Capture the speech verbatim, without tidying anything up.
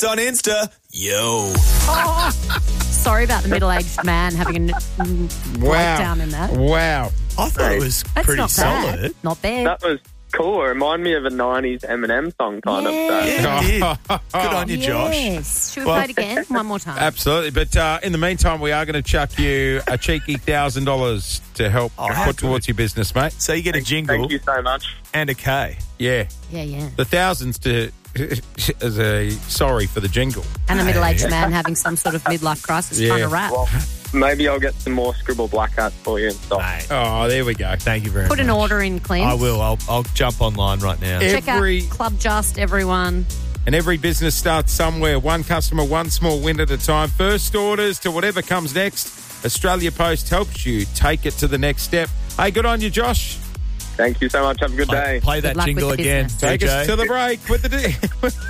on Insta. Yo. Sorry about the middle-aged man having a n- breakdown in that. Wow. I thought it was That's pretty not solid. bad. Not bad. That was cool. It reminded me of a nineties Eminem song, kind of. So. Yeah, it did. Good on you, Josh. Yes. Should we Well- play it again? One more time. Absolutely. But uh, in the meantime, we are going to chuck you a cheeky one thousand dollars to help Oh, how put good. towards your business, mate. So you get a jingle Thank you so much. and a K. Yeah. Yeah, yeah. The thousands to as a sorry for the jingle. And a middle-aged man having some sort of midlife crisis Yeah. trying to rap. Well, maybe I'll get some more Scribble Black Hats for you and stuff. Mate, Oh, there we go. thank you very Put much. an order in, Clint. I will. I'll, I'll jump online right now. Yeah. Check Every- out Club Just, everyone. And every business starts somewhere. One customer, one small win at a time. First orders to whatever comes next. Australia Post helps you take it to the next step. Hey, good on you, Josh. Thank you so much. Have a good Play, day. play that Good luck with jingle the again, business. Take D J. us to the break with the...